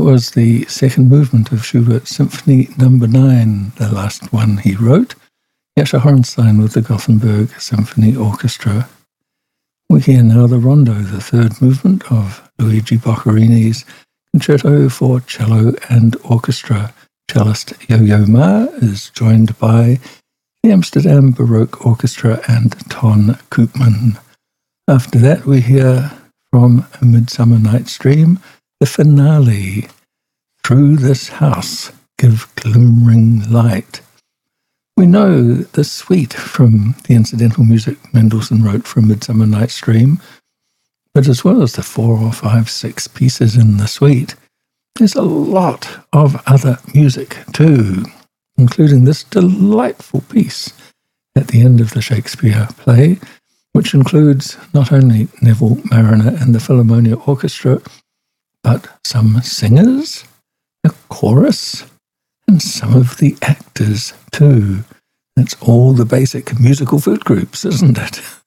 was the second movement of Schubert's Symphony No. 9, the last one he wrote. Jascha Hornstein with the Gothenburg Symphony Orchestra. We hear now the Rondo, the third movement of Luigi Boccherini's Concerto for Cello and Orchestra. Cellist Yo-Yo Ma is joined by the Amsterdam Baroque Orchestra and Ton Koopman. After that, we hear from A Midsummer Night's Dream, the finale, Through This House, Give Glimmering Light. We know the suite from the incidental music Mendelssohn wrote for A Midsummer Night's Dream, but as well as the 4 or 5, 6 pieces in the suite, there's a lot of other music too, including this delightful piece at the end of the Shakespeare play, which includes not only Neville Marriner and the Philharmonia Orchestra, but some singers, a chorus, and some of the actors too. That's all the basic musical food groups, isn't it?